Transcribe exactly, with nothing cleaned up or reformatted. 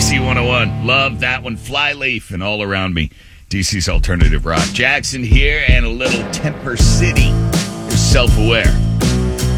C one oh one. Love that one. Flyleaf and All Around Me. D C's Alternative Rock. Jackson here and a little Temper City is Self-Aware.